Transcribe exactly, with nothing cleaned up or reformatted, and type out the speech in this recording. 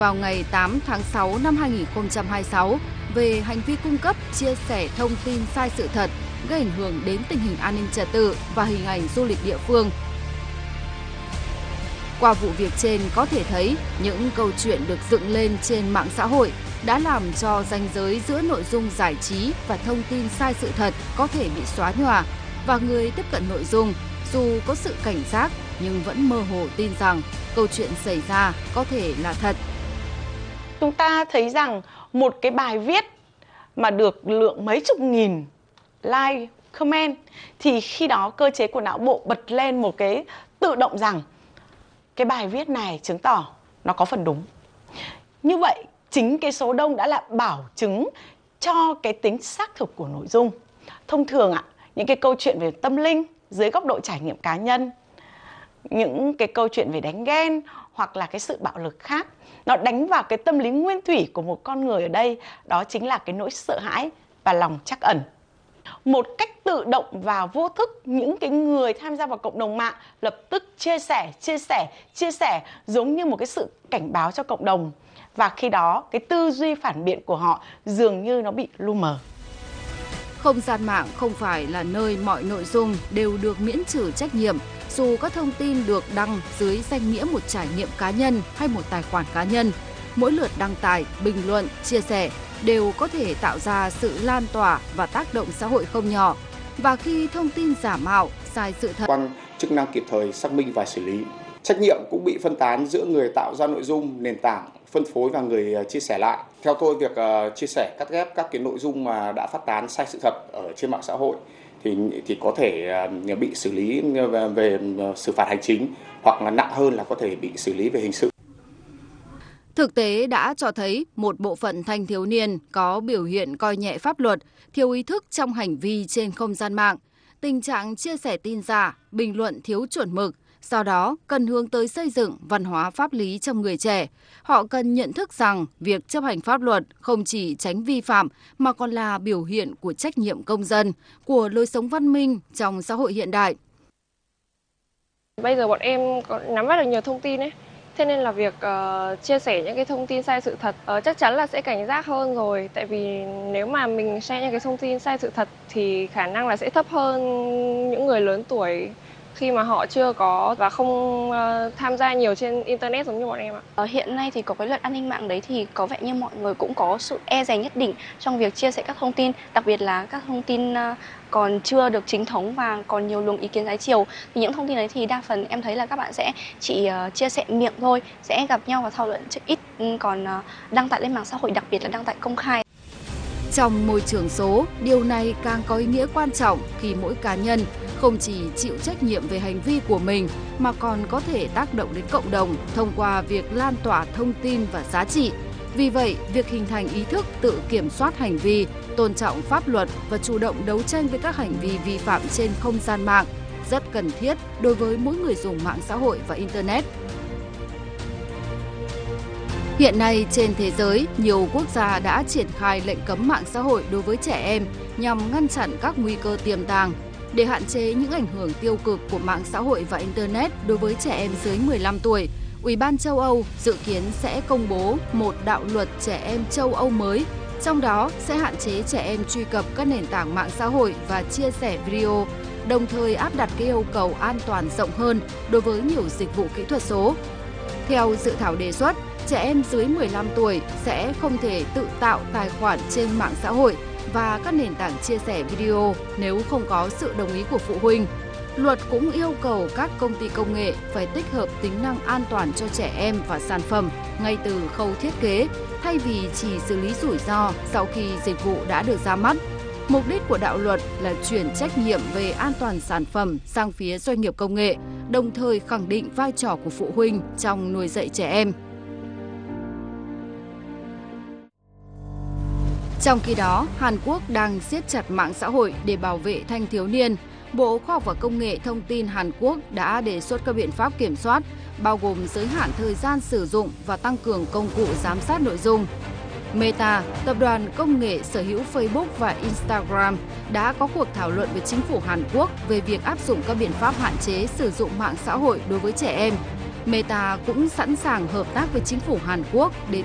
Vào ngày tám tháng sáu năm hai nghìn không trăm hai mươi sáu về hành vi cung cấp, chia sẻ thông tin sai sự thật, gây ảnh hưởng đến tình hình an ninh trật tự và hình ảnh du lịch địa phương. Qua vụ việc trên có thể thấy những câu chuyện được dựng lên trên mạng xã hội đã làm cho ranh giới giữa nội dung giải trí và thông tin sai sự thật có thể bị xóa nhòa, và người tiếp cận nội dung dù có sự cảnh giác nhưng vẫn mơ hồ tin rằng câu chuyện xảy ra có thể là thật. Chúng ta thấy rằng một cái bài viết mà được lượng mấy chục nghìn like, comment thì khi đó cơ chế của não bộ bật lên một cái tự động rằng cái bài viết này chứng tỏ nó có phần đúng. Như vậy, chính cái số đông đã là bảo chứng cho cái tính xác thực của nội dung. Thông thường ạ, những cái câu chuyện về tâm linh dưới góc độ trải nghiệm cá nhân, những cái câu chuyện về đánh ghen hoặc là cái sự bạo lực khác, nó đánh vào cái tâm lý nguyên thủy của một con người ở đây, đó chính là cái nỗi sợ hãi và lòng trắc ẩn. Một cách tự động và vô thức, những cái người tham gia vào cộng đồng mạng lập tức chia sẻ, chia sẻ, chia sẻ giống như một cái sự cảnh báo cho cộng đồng. Và khi đó, cái tư duy phản biện của họ dường như nó bị lu mờ. Không gian mạng không phải là nơi mọi nội dung đều được miễn trừ trách nhiệm, dù các thông tin được đăng dưới danh nghĩa một trải nghiệm cá nhân hay một tài khoản cá nhân. Mỗi lượt đăng tải, bình luận, chia sẻ đều có thể tạo ra sự lan tỏa và tác động xã hội không nhỏ. Và khi thông tin giả mạo, sai sự thật, quan chức năng kịp thời xác minh và xử lý. Trách nhiệm cũng bị phân tán giữa người tạo ra nội dung, nền tảng, phân phối và người chia sẻ lại. Theo tôi, việc uh, chia sẻ, cắt ghép các cái nội dung mà đã phát tán sai sự thật ở trên mạng xã hội thì thì có thể uh, bị xử lý về, về uh, xử phạt hành chính, hoặc là nặng hơn là có thể bị xử lý về hình sự. Thực tế đã cho thấy một bộ phận thanh thiếu niên có biểu hiện coi nhẹ pháp luật, thiếu ý thức trong hành vi trên không gian mạng. Tình trạng chia sẻ tin giả, bình luận thiếu chuẩn mực, do đó cần hướng tới xây dựng văn hóa pháp lý trong người trẻ. Họ cần nhận thức rằng việc chấp hành pháp luật không chỉ tránh vi phạm mà còn là biểu hiện của trách nhiệm công dân, của lối sống văn minh trong xã hội hiện đại. Bây giờ bọn em có nắm bắt được nhiều thông tin ấy. Thế nên là việc uh, chia sẻ những cái thông tin sai sự thật uh, chắc chắn là sẽ cảnh giác hơn rồi. Tại vì nếu mà mình share những cái thông tin sai sự thật thì khả năng là sẽ thấp hơn những người lớn tuổi khi mà họ chưa có và không uh, tham gia nhiều trên Internet giống như bọn em ạ. Ờ, hiện nay thì có cái luật an ninh mạng đấy thì có vẻ như mọi người cũng có sự e dè nhất định trong việc chia sẻ các thông tin, đặc biệt là các thông tin uh, còn chưa được chính thống và còn nhiều luồng ý kiến trái chiều. Thì những thông tin đấy thì đa phần em thấy là các bạn sẽ chỉ uh, chia sẻ miệng thôi, sẽ gặp nhau và thảo luận chứ ít còn uh, đăng tải lên mạng xã hội, đặc biệt là đăng tải công khai. Trong môi trường số, điều này càng có ý nghĩa quan trọng khi mỗi cá nhân không chỉ chịu trách nhiệm về hành vi của mình mà còn có thể tác động đến cộng đồng thông qua việc lan tỏa thông tin và giá trị. Vì vậy, việc hình thành ý thức tự kiểm soát hành vi, tôn trọng pháp luật và chủ động đấu tranh với các hành vi vi phạm trên không gian mạng rất cần thiết đối với mỗi người dùng mạng xã hội và Internet. Hiện nay trên thế giới, nhiều quốc gia đã triển khai lệnh cấm mạng xã hội đối với trẻ em nhằm ngăn chặn các nguy cơ tiềm tàng. Để hạn chế những ảnh hưởng tiêu cực của mạng xã hội và Internet đối với trẻ em dưới mười lăm tuổi, Ủy ban châu Âu dự kiến sẽ công bố một đạo luật trẻ em châu Âu mới, trong đó sẽ hạn chế trẻ em truy cập các nền tảng mạng xã hội và chia sẻ video, đồng thời áp đặt cái yêu cầu an toàn rộng hơn đối với nhiều dịch vụ kỹ thuật số. Theo dự thảo đề xuất, trẻ em dưới mười lăm tuổi sẽ không thể tự tạo tài khoản trên mạng xã hội và các nền tảng chia sẻ video nếu không có sự đồng ý của phụ huynh. Luật cũng yêu cầu các công ty công nghệ phải tích hợp tính năng an toàn cho trẻ em và sản phẩm ngay từ khâu thiết kế, thay vì chỉ xử lý rủi ro sau khi dịch vụ đã được ra mắt. Mục đích của đạo luật là chuyển trách nhiệm về an toàn sản phẩm sang phía doanh nghiệp công nghệ, đồng thời khẳng định vai trò của phụ huynh trong nuôi dạy trẻ em. Trong khi đó, Hàn Quốc đang siết chặt mạng xã hội để bảo vệ thanh thiếu niên. Bộ Khoa học và Công nghệ Thông tin Hàn Quốc đã đề xuất các biện pháp kiểm soát, bao gồm giới hạn thời gian sử dụng và tăng cường công cụ giám sát nội dung. Meta, tập đoàn công nghệ sở hữu Facebook và Instagram, đã có cuộc thảo luận với chính phủ Hàn Quốc về việc áp dụng các biện pháp hạn chế sử dụng mạng xã hội đối với trẻ em. Meta cũng sẵn sàng hợp tác với chính phủ Hàn Quốc để